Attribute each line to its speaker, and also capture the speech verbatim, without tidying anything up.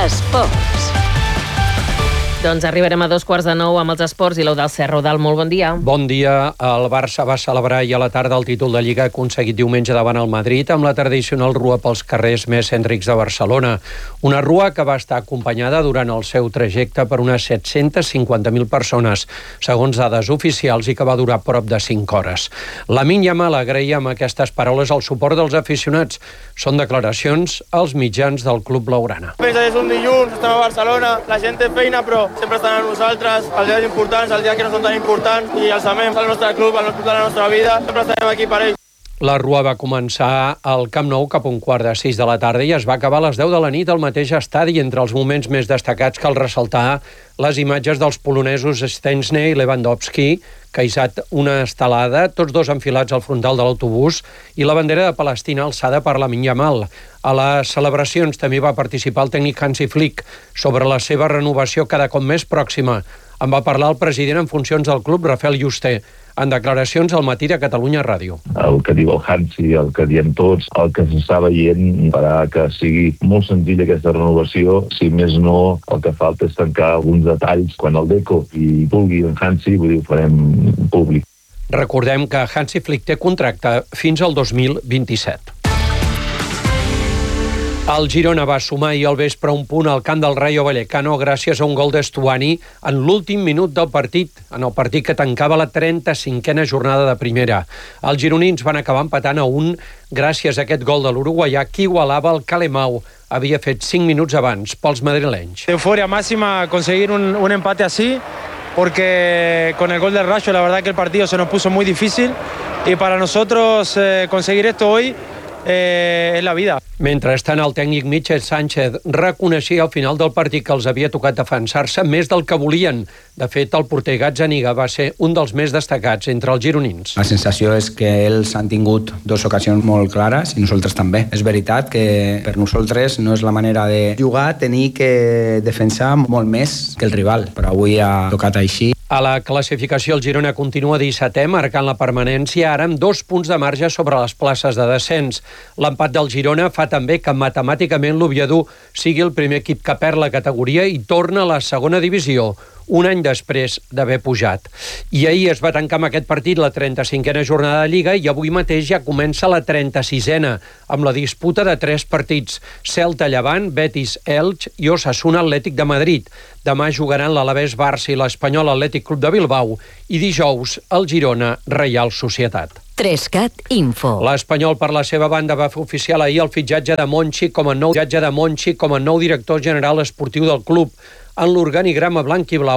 Speaker 1: Esports. Doncs arribarem a dos quarts de nou amb els esports i l'Eudald Serra. Eudald, molt bon dia.
Speaker 2: Bon dia. El Barça va celebrar ahir a la tarda el títol de Lliga aconseguit diumenge davant el Madrid amb la tradicional rua pels carrers més cèntrics de Barcelona. Una rua que va estar acompanyada durant el seu trajecte per unes set-centes cinquanta mil persones, segons dades oficials, i que va durar prop de cinc hores. Lamine Yamal agraïa amb aquestes paraules el suport dels aficionats. Són declaracions als mitjans del club blaugrana.
Speaker 3: És un dilluns, estem a Barcelona, la gent té feina, però sempre estan a nosaltres, els dies importants, els dies que no són tan importants, i els amem al nostre club, al club de la nostra vida, sempre estarem aquí per ells.
Speaker 2: La rua va començar al Camp Nou cap a un quart de sis de la tarda i es va acabar a les deu de la nit al mateix estadi. Entre els moments més destacats cal ressaltar les imatges dels polonesos Szczęsny i Lewandowski, que ha hissat una estelada, tots dos enfilats al frontal de l'autobús, i la bandera de Palestina alçada per Lamine Yamal. A les celebracions també va participar el tècnic Hansi Flick sobre la seva renovació cada cop més pròxima. En va parlar el president en funcions del club, Rafael Yuste, en declaracions al Matí de Catalunya Ràdio.
Speaker 4: El que diu el Hansi, el que diem tots, el que s'està veient farà que sigui molt senzilla aquesta renovació. Si més no, el que falta és tancar alguns detalls. Quan el Deco i vulgui en Hansi, vull dir, ho farem públic.
Speaker 2: Recordem que Hansi Flick té contracte fins al dos mil vint-i-set. El Girona va sumar ahir al vespre un punt al camp del Rayo Vallecano gràcies a un gol d'Estuani en l'últim minut del partit, en el partit que tancava la trenta-cinquena jornada de primera. Els gironins van acabar empatant a un gràcies a aquest gol de l'uruguaià que igualava el Calemau. Havia fet cinc minuts abans pels madrilenys.
Speaker 5: Euforia máxima conseguir un, un empate así, porque con el gol del Rayo la verdad que el partido se nos puso muy difícil y para nosotros eh, conseguir esto hoy eh, es la vida.
Speaker 2: Mentrestant, el tècnic Michel Sánchez reconeixia al final del partit que els havia tocat defensar-se més del que volien. De fet, el porter Gazzaniga va ser un dels més destacats entre els gironins.
Speaker 6: La sensació és que ells han tingut dues ocasions molt clares i nosaltres també. És veritat que per nosaltres no és la manera de jugar, tenir que defensar molt més que el rival, però avui ha tocat així.
Speaker 2: A la classificació, el Girona continua dissetè, marcant la permanència, ara amb dos punts de marge sobre les places de descens. L'empat del Girona fa també que matemàticament l'Oviedo sigui el primer equip que perd la categoria i torna a la segona divisió, un any després d'haver pujat. I ahir es va tancar amb aquest partit la trenta-cinquena jornada de Lliga i avui mateix ja comença la trenta-sisena, amb la disputa de tres partits: Celta Llevant, Betis Elx i Osasuna Atlètic de Madrid. Demà jugaran l'Alavés Barça i l'Espanyol Atlètic Club de Bilbao i dijous el Girona Reial Societat.
Speaker 1: Trescat Info.
Speaker 2: L'Espanyol, per la seva banda, va fer oficial ahir el fitxatge de Monchi com a nou fitxatge de Monchi com a nou director general esportiu del club. En l'organigrama blanc i blau